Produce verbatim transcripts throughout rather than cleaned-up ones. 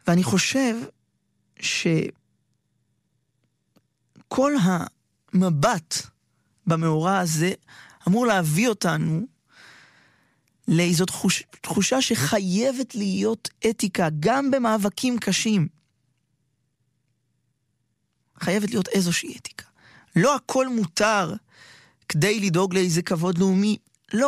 ואני חושב שכל המבט במאורע הזה אמור להביא אותנו לאיזו תחוש, תחושה שחייבת להיות אתיקה, גם במאבקים קשים. חייבת להיות איזושהי אתיקה. לא הכל מותר כדי לדאוג לאיזה כבוד לאומי, לא.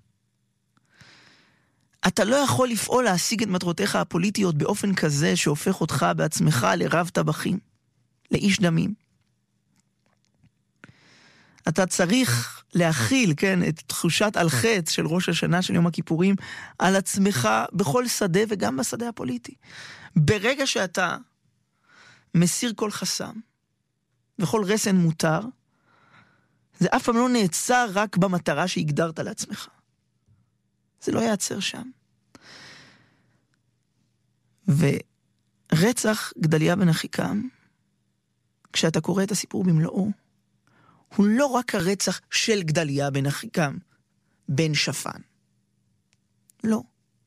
אתה לא יכול לפעול להשיג את מטרותיך הפוליטיות באופן כזה שהופך אותך בעצמך לרב טבחים, לאיש דמים. אתה צריך להכיל, כן, את תחושת על חץ של ראש השנה של יום הכיפורים על עצמך בכל שדה וגם בשדה הפוליטי. ברגע שאתה מסיר כל חסם וכל רסן מותר, זה אף פעם לא נעצר רק במטרה שהגדרת לעצמך. זה לא יעצר שם. ורצח גדליה בן אחיקם, כשאתה קורא את הסיפור במלואו, הוא לא רק הרצח של גדליה בן אחיקם, בן שפן. לא.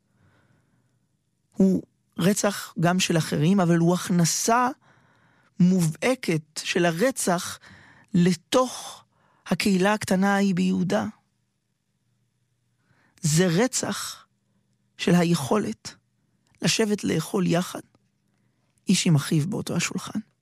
הוא רצח גם של אחרים, אבל הוא הכנסה מובהקת של הרצח לתוך הקהילה הקטנה ההיא ביהודה. זה רצח של היכולת לשבת לאכול יחד, איש עם אחיו באותו השולחן.